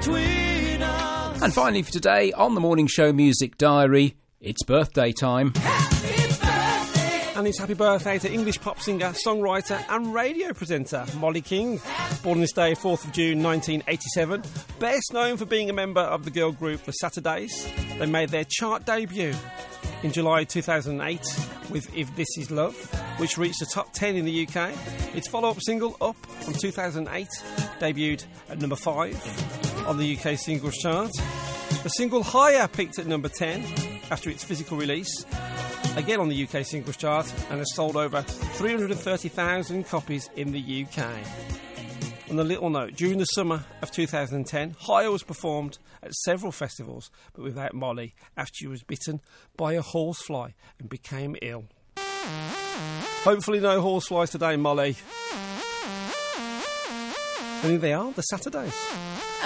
between us. And finally for today, on the Morning Show Music Diary, it's birthday time. And it's happy birthday to English pop singer, songwriter and radio presenter Molly King. Born this day, 4th of June 1987. Best known for being a member of the girl group The Saturdays. They made their chart debut in July 2008 with If This Is Love, which reached the top 10 in the UK. Its follow-up single, Up, from 2008, debuted at number 5 on the UK singles chart. The single Higher peaked at number 10 after its physical release, again on the UK singles chart, and has sold over 330,000 copies in the UK. On a little note, during the summer of 2010, Higher was performed at several festivals, but without Molly, after she was bitten by a horsefly and became ill. Hopefully no horseflies today, Molly. And here they are, The Saturdays.